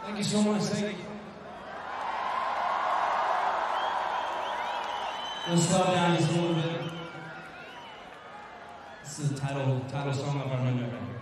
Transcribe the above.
Thank you so much. Thank you. Let's slow down just a little bit. This is the title song of our new record.